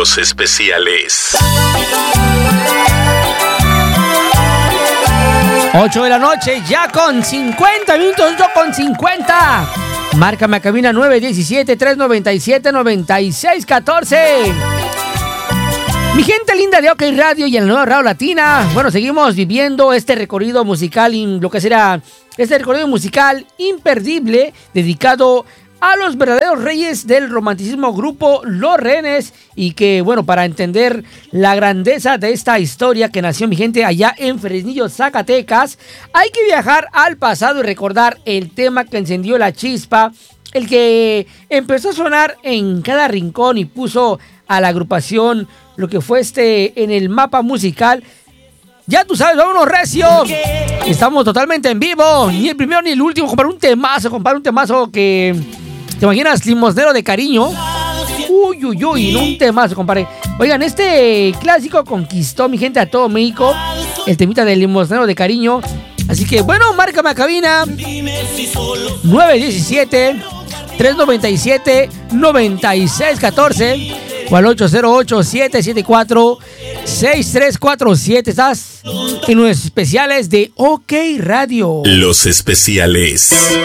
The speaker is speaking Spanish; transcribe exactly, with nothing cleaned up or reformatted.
Los especiales. ocho de la noche, ya con cincuenta minutos, yo con cincuenta. Márcame a cabina nueve uno siete, tres nueve siete, nueve seis uno cuatro. Mi gente linda de OK Radio y en la nueva Radio Latina. Bueno, seguimos viviendo este recorrido musical, lo que será este recorrido musical imperdible dedicado a los verdaderos reyes del romanticismo, grupo Los Rehenes. Y que, bueno, para entender la grandeza de esta historia que nació, mi gente, allá en Fresnillo, Zacatecas, hay que viajar al pasado y recordar el tema que encendió la chispa, el que empezó a sonar en cada rincón y puso a la agrupación lo que fue este en el mapa musical. Ya tú sabes, vámonos recio. Estamos totalmente en vivo. Ni el primero ni el último, compadre. Un temazo, compadre. Un temazo que... ¿Te imaginas? Limosnero de cariño. Uy, uy, uy. Un temazo, compadre. Oigan, este clásico conquistó, mi gente, a todo México. El temita del limosnero de cariño. Así que, bueno, márcame a cabina. nueve uno siete, tres nueve siete, nueve seis uno cuatro. O al ocho cero ocho, siete siete cuatro, seis tres cuatro siete. Estás en los especiales de OK Radio. Los especiales.